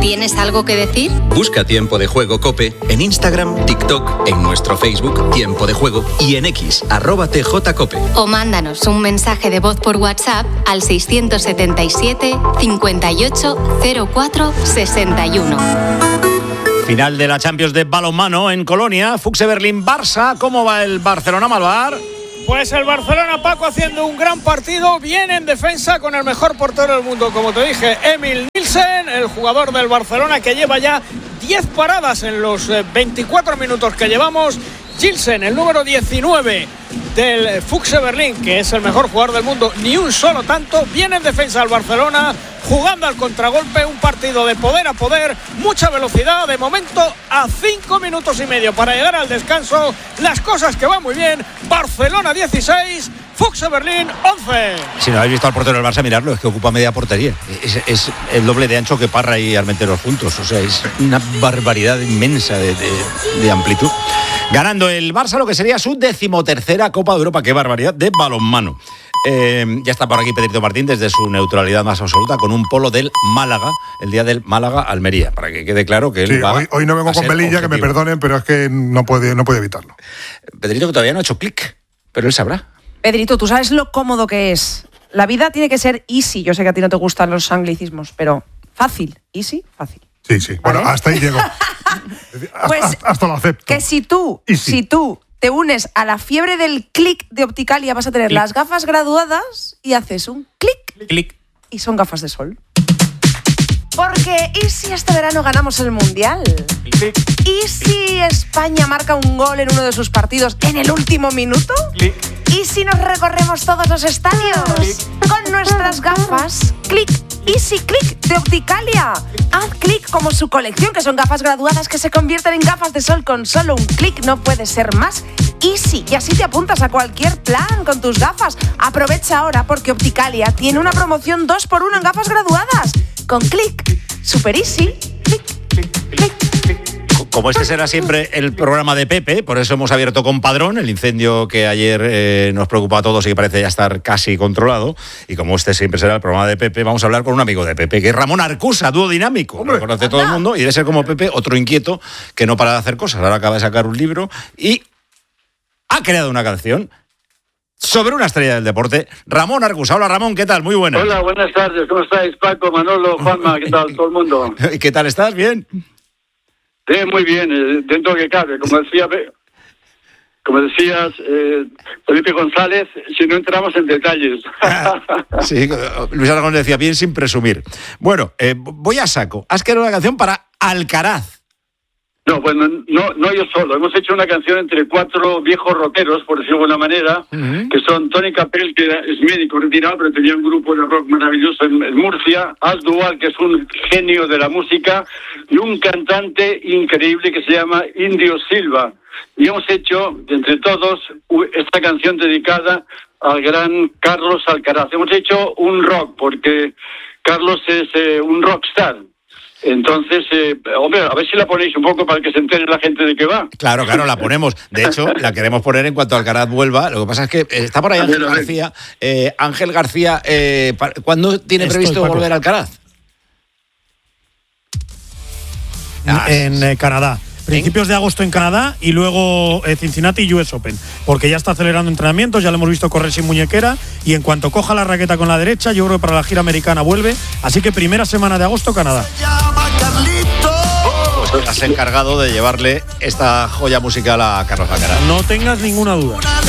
¿Tienes algo que decir? Busca Tiempo de Juego COPE en Instagram, TikTok, en nuestro Facebook Tiempo de Juego y en X, @TJCope. O mándanos un mensaje de voz por WhatsApp al 677 58 04 61. Final de la Champions de balonmano en Colonia. Fuxe Berlín-Barça. ¿Cómo va el Barcelona, Malvar? Pues el Barcelona, Paco, haciendo un gran partido, bien en defensa con el mejor portero del mundo, como te dije, Emil Nielsen, el jugador del Barcelona que lleva ya 10 paradas en los 24 minutos que llevamos. Gilsen, el número 19 del Fuxe Berlín, que es el mejor jugador del mundo, ni un solo tanto, bien en defensa al Barcelona, jugando al contragolpe, un partido de poder a poder, mucha velocidad, de momento a 5 minutos y medio para llegar al descanso, las cosas que van muy bien. Barcelona 16, Fuxe Berlín 11. Si no habéis visto al portero del Barça, miradlo, es que ocupa media portería, es el doble de ancho que Parra y Armenteros juntos, o sea, es una barbaridad inmensa de amplitud. Ganando el Barça lo que sería su 13ª Copa de Europa, qué barbaridad, de balonmano. Ya está por aquí Pedrito Martín desde su neutralidad más absoluta con un polo del Málaga, el día del Málaga-Almería, para que quede claro que él va hoy no vengo con velilla, objetivo. Que me perdonen, pero es que no puede evitarlo. Pedrito, que todavía no ha hecho clic, pero él sabrá. Pedrito, tú sabes lo cómodo que es. La vida tiene que ser easy. Yo sé que a ti no te gustan los anglicismos, pero fácil, easy, fácil. Sí. ¿Vale? Bueno, hasta ahí llego. Pues, hasta lo acepto. Que si tú te unes a la fiebre del clic de Opticalia, vas a tener las gafas graduadas y haces un clic y son gafas de sol. Porque ¿y si este verano ganamos el Mundial? ¿Y si España marca un gol en uno de sus partidos en el último minuto? ¿Y si nos recorremos todos los estadios? Con nuestras gafas, Easy Click de Opticalia. Haz clic como su colección, que son gafas graduadas que se convierten en gafas de sol con solo un clic. No puede ser más easy. Y así te apuntas a cualquier plan con tus gafas. Aprovecha ahora porque Opticalia tiene una promoción 2x1 en gafas graduadas. Con clic, super easy, clic. Como este será siempre el programa de Pepe, por eso hemos abierto con Padrón, el incendio que ayer nos preocupó a todos y que parece ya estar casi controlado. Y como este siempre será el programa de Pepe, vamos a hablar con un amigo de Pepe, que es Ramón Arcusa, dúo dinámico. Lo conoce todo el mundo y debe ser como Pepe, otro inquieto que no para de hacer cosas. Ahora acaba de sacar un libro y ha creado una canción sobre una estrella del deporte, Ramón Arcusa. Hola Ramón, ¿qué tal? Muy buenas. Hola, buenas tardes, ¿cómo estáis? Paco, Manolo, Juanma, ¿qué tal? Todo el mundo. ¿Qué tal estás? ¿Bien? Sí, muy bien, dentro que cabe. Como decías, Felipe González, si no entramos en detalles. Sí, Luis Aragón decía, bien sin presumir. Bueno, voy a saco. Has creado una canción para Alcaraz. No, bueno, no yo solo. Hemos hecho una canción entre 4 viejos rockeros, por decirlo de alguna manera, que son Tony Capel, que es médico retirado, pero tenía un grupo de rock maravilloso en Murcia, As Dual, que es un genio de la música, y un cantante increíble que se llama Indio Silva. Y hemos hecho, entre todos, esta canción dedicada al gran Carlos Alcaraz. Hemos hecho un rock, porque Carlos es un rockstar. Entonces, hombre, a ver si la ponéis un poco para que se entere la gente de qué va. Claro, la ponemos. De hecho, la queremos poner en cuanto Alcaraz vuelva. Lo que pasa es que está por ahí Ángel García. Ángel García, ¿cuándo tiene previsto volver Alcaraz? En Canadá. Principios de agosto en Canadá y luego Cincinnati y US Open, porque ya está acelerando entrenamientos, ya lo hemos visto correr sin muñequera y en cuanto coja la raqueta con la derecha, yo creo que para la gira americana vuelve, así que primera semana de agosto Canadá. Pues has encargado de llevarle esta joya musical a Carlos Alcaraz. No tengas ninguna duda.